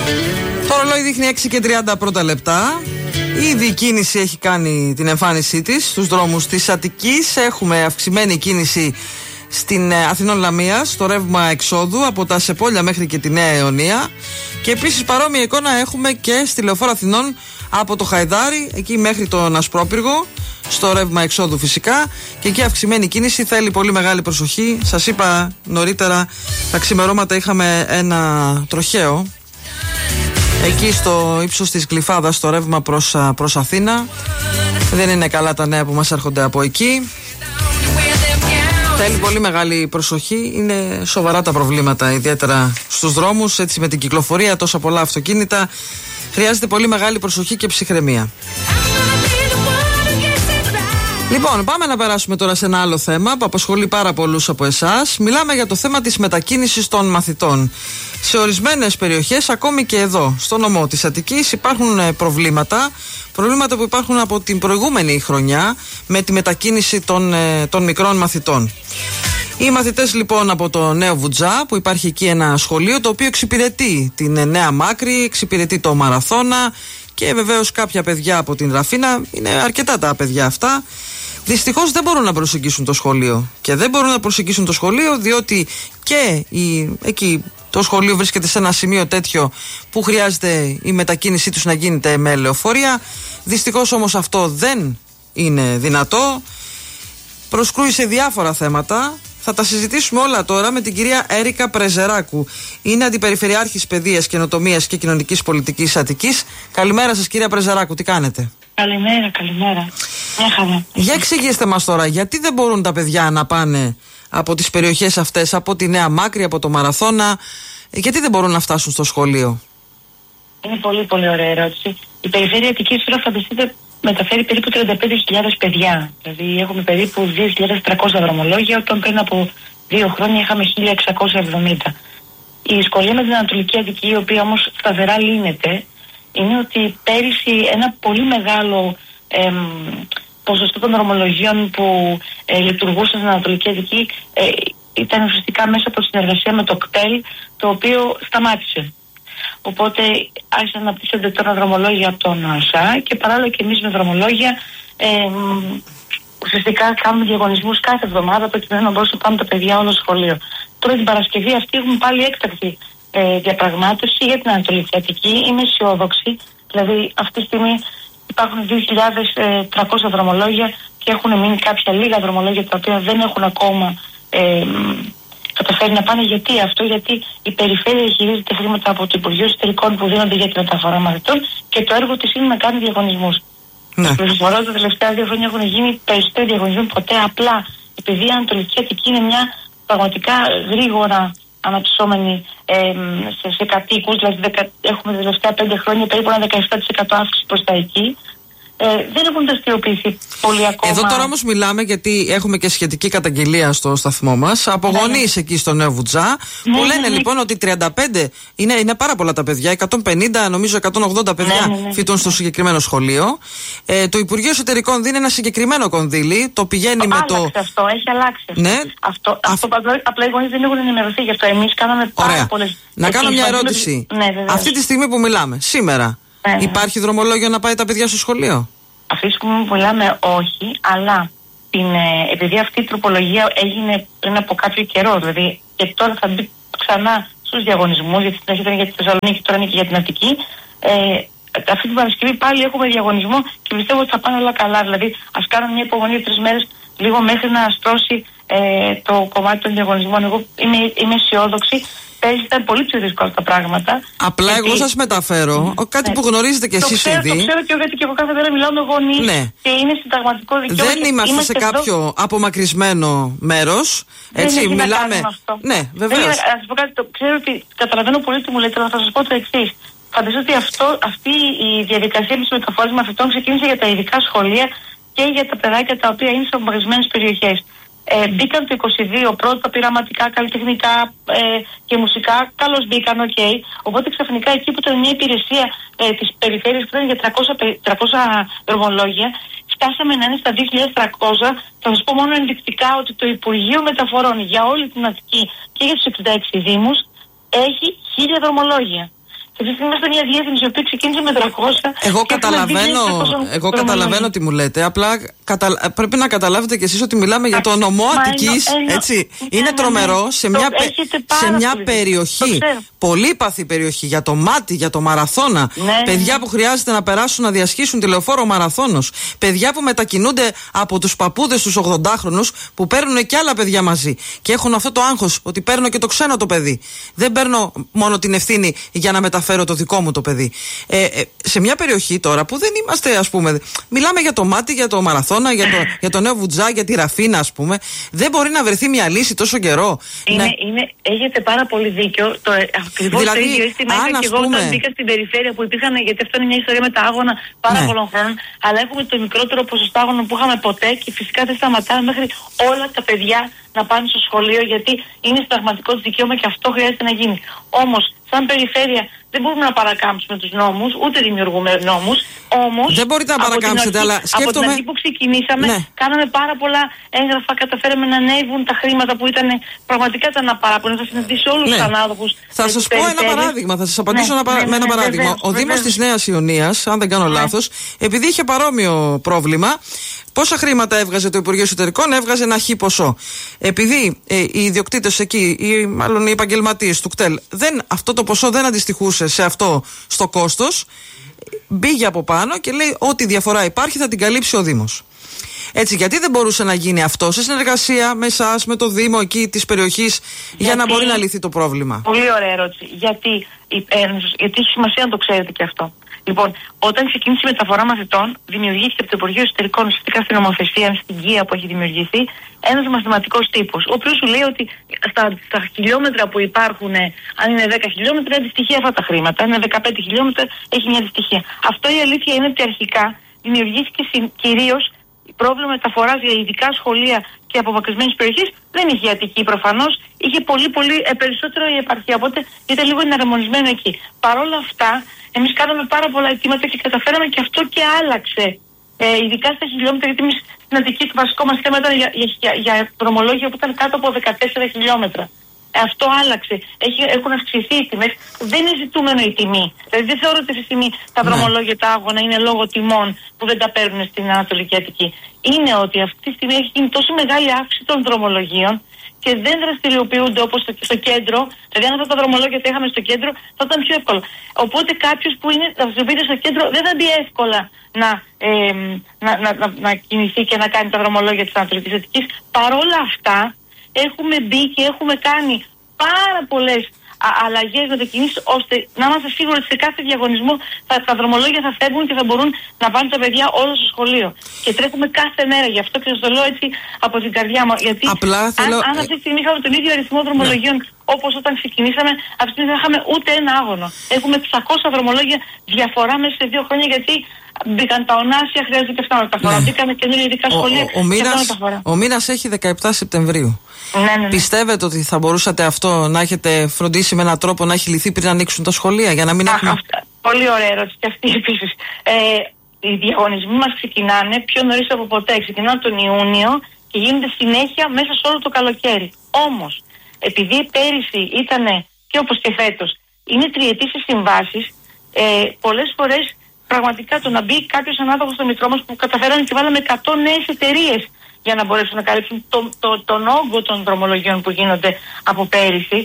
Το ρολόι δείχνει 6:30 πρώτα λεπτά. Ήδη η κίνηση έχει κάνει την εμφάνισή της στους δρόμους της Αττικής. Έχουμε αυξημένη κίνηση στην Αθηνών Λαμίας, στο ρεύμα εξόδου από τα Σεπόλια μέχρι και τη Νέα Αιωνία. Και επίσης παρόμοια εικόνα έχουμε και στη Λεωφόρο Αθηνών από το Χαϊδάρι, εκεί μέχρι τον Ασπρόπυργο, στο ρεύμα εξόδου φυσικά. Και εκεί αυξημένη κίνηση, θέλει πολύ μεγάλη προσοχή. Σας είπα νωρίτερα, τα ξημερώματα είχαμε ένα τροχαίο εκεί στο ύψος της Γλυφάδας, στο ρεύμα προς Αθήνα. Δεν είναι καλά τα νέα που μας έρχονται από εκεί. Θέλει πολύ μεγάλη προσοχή. Είναι σοβαρά τα προβλήματα, ιδιαίτερα στους δρόμους, έτσι με την κυκλοφορία, τόσα πολλά αυτοκίνητα. Χρειάζεται πολύ μεγάλη προσοχή και ψυχραιμία. Λοιπόν, πάμε να περάσουμε τώρα σε ένα άλλο θέμα που απασχολεί πάρα πολλούς από εσάς. Μιλάμε για το θέμα της μετακίνησης των μαθητών. Σε ορισμένες περιοχές, ακόμη και εδώ, στο νομό της Αττικής, υπάρχουν προβλήματα που υπάρχουν από την προηγούμενη χρονιά με τη μετακίνηση των μικρών μαθητών. Οι μαθητές λοιπόν από το Νέο Βουτζά, που υπάρχει εκεί ένα σχολείο το οποίο εξυπηρετεί την Νέα Μάκρη, εξυπηρετεί το Μαραθώνα και βεβαίως κάποια παιδιά από την Ραφίνα, είναι αρκετά τα παιδιά αυτά. Δυστυχώς δεν μπορούν να προσεγγίσουν το σχολείο. Και δεν μπορούν να προσεγγίσουν το σχολείο διότι και εκεί το σχολείο βρίσκεται σε ένα σημείο τέτοιο που χρειάζεται η μετακίνησή τους να γίνεται με λεωφορεία. Δυστυχώς όμως αυτό δεν είναι δυνατό. Προσκρούει σε διάφορα θέματα. Θα τα συζητήσουμε όλα τώρα με την κυρία Έρικα Πρεζεράκου. Είναι Αντιπεριφερειάρχης Παιδείας, Καινοτομίας και Κοινωνικής Πολιτικής Αττικής. Καλημέρα σας κυρία Πρεζεράκου, τι κάνετε? Καλημέρα. Μια χαρά. Για εξηγήστε μας τώρα, γιατί δεν μπορούν τα παιδιά να πάνε από τις περιοχές αυτές, από τη Νέα Μάκρη, από το Μαραθώνα, γιατί δεν μπορούν να φτάσουν στο σχολείο? Είναι πολύ πολύ ωραία ερώτηση. Η Περιφέρεια Αττικής, τώρα φανταστείτε, μεταφέρει περίπου 35.000 παιδιά. Δηλαδή έχουμε περίπου 2.300 δρομολόγια, όταν πριν από 2 χρόνια είχαμε 1.670. Η σχολεία με την Ανατολική Αττική, η οποία όμως σταθερά λύνεται, είναι ότι πέρυσι ένα πολύ μεγάλο ποσοστό των δρομολογίων που λειτουργούσαν στην Ανατολική Αττική ήταν ουσιαστικά μέσα από συνεργασία με το ΚΤΕΛ, το οποίο σταμάτησε. Οπότε άρχισαν να αναπτύσσονται τώρα δρομολόγια από τον ΑΣΑ και παράλληλα και εμείς με δρομολόγια ουσιαστικά κάνουμε διαγωνισμούς κάθε εβδομάδα προκειμένου να μπορούσαν να πάμε τα παιδιά όλο σχολείο. Τώρα την Παρασκευή αυτή έχουμε πάλι έκτακτη διαπραγμάτευση για την Ανατολική Αττική. Είμαι αισιόδοξη, δηλαδή αυτή τη στιγμή υπάρχουν 2.300 δρομολόγια και έχουν μείνει κάποια λίγα δρομολόγια τα οποία δεν έχουν ακόμα καταφέρει να πάνε. Γιατί η περιφέρεια χειρίζεται χρήματα από το Υπουργείο Εσωτερικών που δίνονται για τη μεταφορά μαθητών και το έργο της είναι να κάνει διαγωνισμούς. Ναι. Τα τελευταία 2 χρόνια έχουν γίνει περισσότεροι διαγωνισμοί ποτέ. Απλά επειδή η Ανατολική Αττική είναι μια πραγματικά γρήγορα αναπτυσσόμενη σε κατοίκους, δηλαδή έχουμε τα τελευταία 5 χρόνια περίπου ένα 17% αύξηση προς τα εκεί. Δεν έχουν δραστηριοποιηθεί πολύ ακόμα. Εδώ τώρα όμως μιλάμε, γιατί έχουμε και σχετική καταγγελία στο σταθμό μας από γονείς εκεί στο Νέο Βουτζά που λένε λοιπόν ότι 35 είναι πάρα πολλά τα παιδιά, 150 νομίζω 180 παιδιά φοιτούν στο συγκεκριμένο σχολείο. Το Υπουργείο Εσωτερικών δίνει ένα συγκεκριμένο κονδύλι, το πηγαίνει με το. Αυτό έχει αλλάξει. Ναι. Αυτό απλά οι γονείς δεν έχουν ενημερωθεί γι' αυτό. Εμείς κάναμε πάρα πολλές. Να κάνω μια ερώτηση. Αυτή τη στιγμή που μιλάμε, σήμερα. Υπάρχει δρομολόγιο να πάει τα παιδιά στο σχολείο? Αυτή τη στιγμή που μιλάμε όχι, αλλά επειδή αυτή η τροπολογία έγινε πριν από κάποιο καιρό, δηλαδή και τώρα θα μπει ξανά στους διαγωνισμούς, γιατί στην αρχή ήταν για τη Θεσσαλονίκη, τώρα είναι και για την Αττική. Αυτή την Παρασκευή πάλι έχουμε διαγωνισμό και πιστεύω ότι θα πάνε όλα καλά. Δηλαδή, ας κάνουμε μια υπομονή 3 μέρες, λίγο μέχρι να στρώσει το κομμάτι των διαγωνισμών. Εγώ είμαι αισιόδοξη. Πέρυσι ήταν πολύ πιο δύσκολα τα πράγματα. Απλά γιατί εγώ σας μεταφέρω κάτι που γνωρίζετε κι εσείς ήδη. Το ξέρω και εγώ, γιατί και εγώ κάθε μέρα μιλάω με γονείς και είναι συνταγματικό δικαίωμα. Δεν είμαστε σε κάποιο απομακρυσμένο μέρος. Έτσι, μιλάμε. Ναι, βεβαίως. Να σας πω κάτι, ξέρω ότι καταλαβαίνω πολύ τι μου λέτε, αλλά θα σας πω το εξής. Φανταστείτε ότι αυτή η διαδικασία της μεταφοράς μαθητών ξεκίνησε για τα ειδικά σχολεία και για τα παιδάκια τα οποία είναι σε απομακρυσμένες περιοχές. Μπήκαν το 22 πρώτα πειραματικά, καλλιτεχνικά και μουσικά. Καλώς μπήκαν, οκ. Οπότε ξαφνικά εκεί που ήταν μια υπηρεσία της περιφέρειας που ήταν για 300 δρομολόγια, φτάσαμε να είναι στα 2.300. Θα σας πω μόνο ενδεικτικά ότι το Υπουργείο Μεταφορών για όλη την Αττική και για τους 66 Δήμους έχει 1.000 δρομολόγια. Και αυτή είμαστε μια διεύθυνση η οποία ξεκίνησε με 300. Εγώ καταλαβαίνω τι μου λέτε. Απλά πρέπει να καταλάβετε κι εσείς ότι μιλάμε για το νομό Αττικής. Έτσι. Είναι τρομερό σε μια περιοχή, πολύπαθη περιοχή, για το μάτι, για το μαραθώνα. Παιδιά που χρειάζεται να περάσουν να διασχίσουν τη λεωφόρο Μαραθώνος. Παιδιά που μετακινούνται από τους παππούδες τους 80χρονους που παίρνουν και άλλα παιδιά μαζί. Και έχουν αυτό το άγχος ότι παίρνω και το ξένο το παιδί. Δεν παίρνω μόνο την ευθύνη για να μεταφέρω το δικό μου το παιδί. Σε μια περιοχή τώρα που δεν είμαστε, ας πούμε, μιλάμε για το μάτι, για το μαραθώνα, για το νέο Βουτζά, για τη Ραφίνα, ας πούμε. Δεν μπορεί να βρεθεί μια λύση τόσο καιρό. Έχετε πάρα πολύ δίκιο. Ακριβώς το ίδιο αίσθημα είχα και εγώ όταν μπήκα στην περιφέρεια που υπήρχαν, γιατί αυτό είναι μια ιστορία με τα άγωνα πάρα πολλών χρόνων. Αλλά έχουμε το μικρότερο ποσοστό άγωνων που είχαμε ποτέ και φυσικά δεν σταματάμε μέχρι όλα τα παιδιά να πάνε στο σχολείο, γιατί είναι συνταγματικό του δικαίωμα και αυτό χρειάζεται να γίνει. Όμως, σαν περιφέρεια δεν μπορούμε να παρακάμψουμε τους νόμους, ούτε δημιουργούμε νόμους. Όμως, δεν μπορείτε να παρακάμψετε, αλλά σκέφτομαι. Από την αρχή που ξεκινήσαμε, κάναμε πάρα πολλά έγγραφα, καταφέραμε να ανέβουν τα χρήματα που ήταν πραγματικά τα αναπαράπονο. Θα συναντήσω όλους τους ανάδοχους. Θα σας πω ένα παράδειγμα, θα σας απαντήσω με ένα παράδειγμα. Ο Δήμος της Νέας Ιωνίας, αν δεν κάνω λάθος, επειδή είχε παρόμοιο πρόβλημα. Πόσα χρήματα έβγαζε το Υπουργείο Εσωτερικών? Έβγαζε ένα χι ποσό. Επειδή οι ιδιοκτήτες εκεί, ή μάλλον οι επαγγελματίες του ΚΤΕΛ, αυτό το ποσό δεν αντιστοιχούσε σε αυτό στο κόστος, μπήκε από πάνω και λέει ό,τι διαφορά υπάρχει θα την καλύψει ο Δήμος. Έτσι, γιατί δεν μπορούσε να γίνει αυτό σε συνεργασία με εσάς, με το Δήμο εκεί της περιοχής, για να μπορεί να λυθεί το πρόβλημα? Πολύ ωραία ερώτηση. Γιατί έχει σημασία να το ξέρετε και αυτό. Λοιπόν, όταν ξεκίνησε η μεταφορά μαθητών, δημιουργήθηκε από το Υπουργείο Εσωτερικών, ουσιαστικά στην νομοθεσία, στην ΚΙΑ που έχει δημιουργηθεί, ένας μαθηματικός τύπος, ο οποίος σου λέει ότι στα χιλιόμετρα που υπάρχουν, αν είναι 10 χιλιόμετρα, είναι αντιστοιχεία αυτά τα χρήματα. Αν είναι 15 χιλιόμετρα, έχει μια αντιστοιχεία. Αυτό η αλήθεια είναι ότι αρχικά δημιουργήθηκε κυρίως πρόβλημα μεταφοράς για ειδικά σχολεία και απομακρυσμένες περιοχές. Δεν είχε η Αττική προφανώς, είχε πολύ περισσότερο η επαρχία. Οπότε ήταν λίγο εναρμονισμένο εκεί. Παρ' όλα αυτά, εμείς κάναμε πάρα πολλά αιτήματα και καταφέραμε και αυτό και άλλαξε. Ειδικά στα χιλιόμετρα, γιατί εμείς στην Αττική το βασικό μας θέμα ήταν για δρομολόγια που ήταν κάτω από 14 χιλιόμετρα. Αυτό άλλαξε. Έχουν αυξηθεί οι τιμές. Δεν είναι ζητούμενο η τιμή. Δηλαδή δεν θεωρώ ότι αυτή τη στιγμή τα δρομολόγια, τα άγωνα είναι λόγω τιμών που δεν τα παίρνουν στην Ανατολική Αττική. Είναι ότι αυτή τη στιγμή έχει γίνει τόσο μεγάλη αύξηση των δρομολογίων και δεν δραστηριοποιούνται όπως στο κέντρο. Δηλαδή, αν αυτά τα δρομολόγια τα είχαμε στο κέντρο, θα ήταν πιο εύκολο. Οπότε κάποιος που δραστηριοποιείται στο κέντρο δεν θα μπει εύκολα να κινηθεί και να κάνει τα δρομολόγια της Ανατολικής Αττικής. Παρόλα αυτά, έχουμε μπει και έχουμε κάνει πάρα πολλές αλλαγές μετακινήσεις, ώστε να είμαστε σίγουροι ότι σε κάθε διαγωνισμό τα δρομολόγια θα φεύγουν και θα μπορούν να πάνε τα παιδιά όλο στο σχολείο. Και τρέχουμε κάθε μέρα γι' αυτό και σας το λέω έτσι από την καρδιά μου. Γιατί αν αυτή τη στιγμή είχαμε τον ίδιο αριθμό δρομολογίων όπως όταν ξεκινήσαμε, αυτή τη στιγμή δεν είχαμε ούτε ένα άγωνο. Έχουμε 600 δρομολόγια διαφορά μέσα σε 2 χρόνια, γιατί μπήκαν τα ονάσια, χρειάζεται και αυτά να μεταφορά. Μπήκαν καινούργια ειδικά σχολεία. Ο μήνας έχει 17 Σεπτεμβρίου. Ναι. Πιστεύετε ότι θα μπορούσατε αυτό να έχετε φροντίσει με έναν τρόπο να έχει λυθεί πριν ανοίξουν τα σχολεία, για να μην έχουμε. Πολύ ωραία ερώτηση και αυτή επίσης. Οι διαγωνισμοί μας ξεκινάνε πιο νωρίς από ποτέ. Ξεκινάνε τον Ιούνιο και γίνονται συνέχεια μέσα σε όλο το καλοκαίρι. Όμως, επειδή πέρυσι ήταν και όπως και φέτος, είναι τριετής οι συμβάσεις, πολλές φορές πραγματικά το να μπει κάποιος ανάδοχος στο μητρό μας που καταφέρανε και βάλαμε 100 νέες εταιρείες για να μπορέσουν να καλύψουν τον όγκο των δρομολογιών που γίνονται από πέρυσι.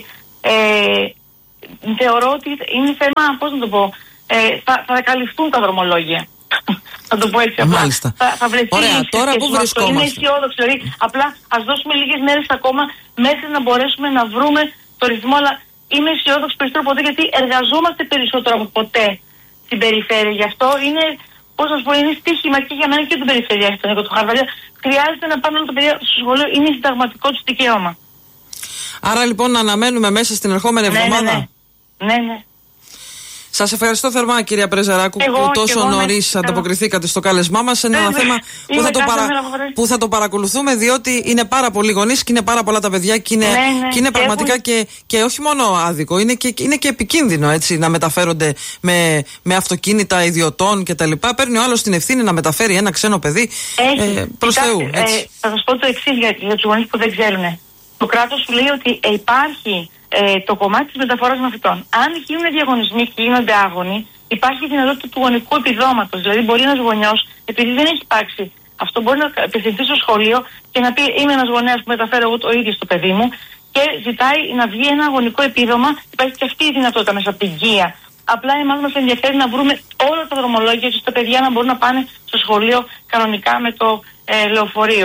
Θεωρώ ότι είναι θέμα, πώς να το πω, θα καλυφθούν τα δρομολόγια. Θα το πω έτσι απλά. Θα βρεθεί. Ωραία, τώρα που βρισκόμαστε. Είναι αισιόδοξο. Απλά ας δώσουμε λίγες μέρες ακόμα μέχρι να μπορέσουμε να βρούμε το ρυθμό. Αλλά είμαι αισιόδοξη περισσότερο από ποτέ, γιατί εργαζόμαστε περισσότερο από ποτέ στην περιφέρεια. Γι' αυτό είναι, πώς να σου πω, είναι στοίχημα και για μένα και την περιφέρεια. Το Χαρδαλιά χρειάζεται να πάνε όλα τα παιδιά στο σχολείο. Είναι συνταγματικό του δικαίωμα. Άρα λοιπόν να αναμένουμε μέσα στην ερχόμενη εβδομάδα. Ναι. Σας ευχαριστώ θερμά, κυρία Πρεζαράκου, που τόσο νωρίς ανταποκριθήκατε στο κάλεσμά μας. Είναι ένα θέμα που θα το παρακολουθούμε, διότι είναι πάρα πολλοί γονείς και είναι πάρα πολλά τα παιδιά και είναι πραγματικά και όχι μόνο άδικο, είναι και επικίνδυνο, έτσι, να μεταφέρονται με αυτοκίνητα ιδιωτών κτλ. Παίρνει ο άλλος την ευθύνη να μεταφέρει ένα ξένο παιδί προς Θεού. Θα σας πω το εξής για τους γονείς που δεν ξέρουν. Το κράτος σου λέει ότι υπάρχει το κομμάτι της μεταφοράς μαθητών. Αν γίνουν διαγωνισμοί και γίνονται άγωνοι, υπάρχει δυνατότητα του γονικού επιδόματος. Δηλαδή, μπορεί ένας γονιός, επειδή δεν έχει υπάρξει αυτό, μπορεί να απευθυνθεί στο σχολείο και να πει: είμαι ένας γονέας που μεταφέρω εγώ το ίδιο στο παιδί μου, και ζητάει να βγει ένα γονικό επίδομα. Υπάρχει και αυτή η δυνατότητα μέσα από την ΚΙΑ. Απλά εμάς μας ενδιαφέρει να βρούμε όλα τα δρομολόγια ώστε τα παιδιά να μπορούν να πάνε στο σχολείο κανονικά με το λεωφορείο.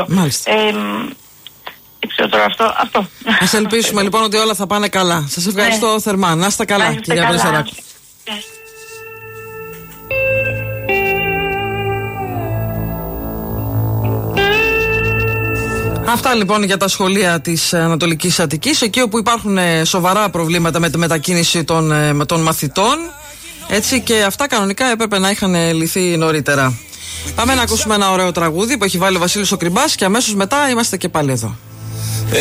Ξέρω τώρα αυτό. Ας ελπίσουμε λοιπόν ότι όλα θα πάνε καλά. Σας ευχαριστώ θερμά. Να είστε καλά, κυρία Βρεσαράκου. Αυτά λοιπόν για τα σχολεία της Ανατολικής Αττικής, εκεί όπου υπάρχουν σοβαρά προβλήματα με τη μετακίνηση των μαθητών. Έτσι, και αυτά κανονικά έπρεπε να είχαν λυθεί νωρίτερα. Πάμε να ακούσουμε ένα ωραίο τραγούδι που έχει βάλει ο Βασίλης ο Κρυμπάς και αμέσως μετά είμαστε και πάλι εδώ.